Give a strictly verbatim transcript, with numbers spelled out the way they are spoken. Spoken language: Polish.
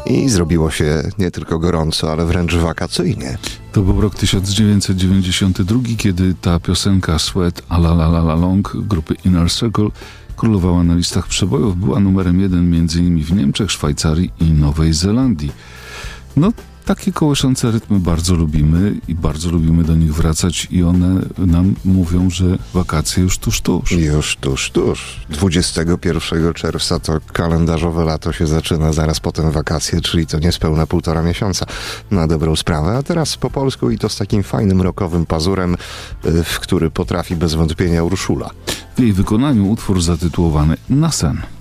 i zrobiło się nie tylko gorąco, ale wręcz wakacyjnie. To był rok tysiąc dziewięćset dziewięćdziesiąty drugi, kiedy ta piosenka Sweat a la la la la long grupy Inner Circle królowała na listach przebojów. Była numerem jeden między innymi w Niemczech, Szwajcarii i Nowej Zelandii. No, takie kołyszące rytmy bardzo lubimy i bardzo lubimy do nich wracać i one nam mówią, że wakacje już tuż, tuż. Już tuż, tuż. dwudziestego pierwszego czerwca to kalendarzowe lato się zaczyna, zaraz potem wakacje, czyli to niespełna półtora miesiąca na dobrą sprawę. A teraz po polsku i to z takim fajnym rockowym pazurem, w który potrafi bez wątpienia Urszula. W jej wykonaniu utwór zatytułowany Na sen.